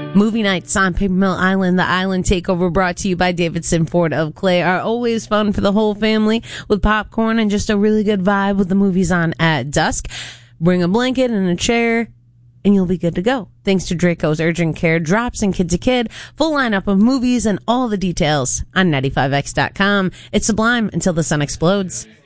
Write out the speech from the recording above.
Movie nights on Paper Mill Island, the Island Takeover, brought to you by Davidson Ford of Clay, are always fun for the whole family with popcorn and just a really good vibe with the movies on at dusk. Bring a blanket and a chair, and you'll be good to go. Thanks to Draco's Urgent Care Drops and Kid to Kid. Full lineup of movies and all the details on 95x.com. It's Sublime until the sun explodes.